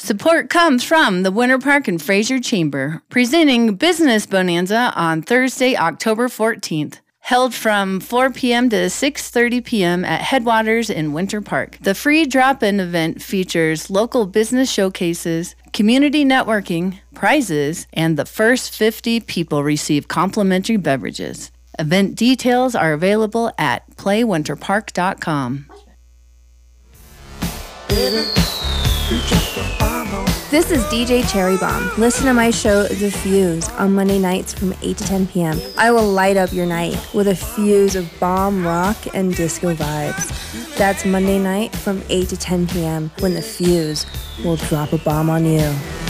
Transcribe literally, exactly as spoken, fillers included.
Support comes from the Winter Park and Fraser Chamber, presenting Business Bonanza on Thursday, October fourteenth. Held from four p.m. to six thirty p.m. at Headwaters in Winter Park. The free drop-in event features local business showcases, community networking, prizes, and the first fifty people receive complimentary beverages. Event details are available at play winter park dot com. This is D J Cherry Bomb. Listen to my show, The Fuse, on Monday nights from eight to ten p.m. I will light up your night with a fuse of bomb rock and disco vibes. That's Monday night from eight to ten p.m. when The Fuse will drop a bomb on you.